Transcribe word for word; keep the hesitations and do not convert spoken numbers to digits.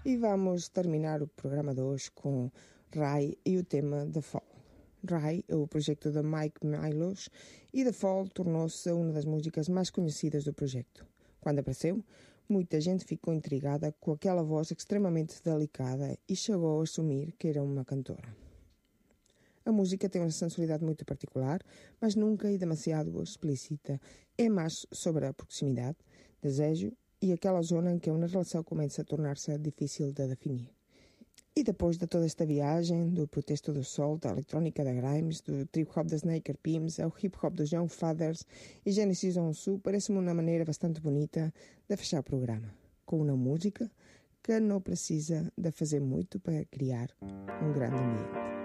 E vamos terminar o programa de hoje com Rai e o tema The Fall. Rai é o projeto de Mike Milos e The Fall tornou-se uma das músicas mais conhecidas do projeto. Quando apareceu, muita gente ficou intrigada com aquela voz extremamente delicada e chegou a assumir que era uma cantora. A música tem uma sensualidade muito particular, mas nunca é demasiado explícita. É mais sobre a proximidade, desejo e aquela zona em que uma relação começa a tornar-se difícil de definir. E depois de toda esta viagem, do protesto do sol, da eletrónica da Grimes, do trip-hop da Snaker Pims, ao hip-hop dos Young Fathers e Genesis Onsu, parece-me uma maneira bastante bonita de fechar o programa, com uma música que não precisa de fazer muito para criar um grande ambiente.